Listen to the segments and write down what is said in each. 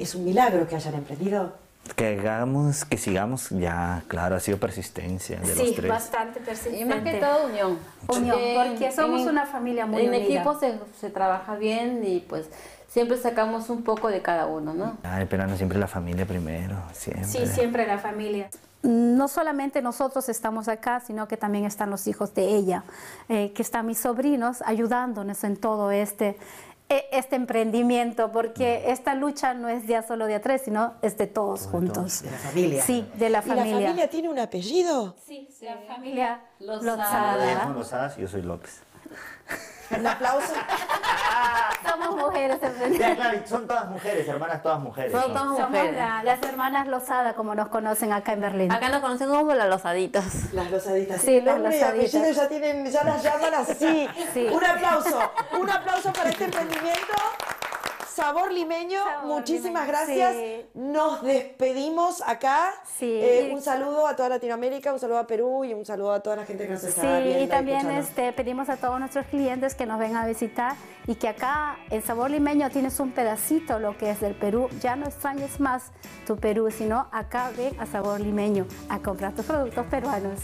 es un milagro que hayan emprendido. Que sigamos, ya, claro, ha sido persistencia de los tres. Sí, bastante persistente. Y más que todo unión. Unión, porque somos una familia muy unida. En equipo se trabaja bien y pues siempre sacamos un poco de cada uno, ¿no? Ay, pero no siempre la familia primero, siempre. Sí, siempre la familia. No solamente nosotros estamos acá, sino que también están los hijos de ella, que están mis sobrinos ayudándonos en todo este emprendimiento, porque esta lucha no es ya solo de A3, sino es de todos juntos. De la familia. Sí, de la familia. ¿Y la familia tiene un apellido? Sí, la familia Lozada. Somos Lozadas y yo soy López. Un aplauso. Somos mujeres Ya, emprendedoras. claro, son todas mujeres, hermanas todas mujeres. Somos Somos mujeres. las hermanas Lozada, como nos conocen acá en Berlín. Acá nos conocen como las losaditas. Las losaditas. Sí, las Nombre y losaditas. apellido ya las llaman así. Sí. Un aplauso para este emprendimiento. Sabor Limeño, muchísimas Limeño, gracias. sí. Nos despedimos acá. Sí. Un saludo a toda Latinoamérica, un saludo a Perú y un saludo a toda la gente que nos está viendo. Sí, y también escuchando. pedimos a todos nuestros clientes que nos vengan a visitar y que acá en Sabor Limeño tienes un pedacito lo que es del Perú. Ya no extrañes más tu Perú, sino acá ven a Sabor Limeño a comprar tus productos peruanos.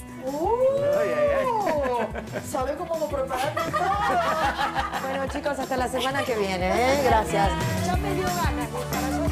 ¿Sabe cómo prepararme todo? Bueno, chicos, hasta la semana que viene. Gracias. Ya me dio ganas.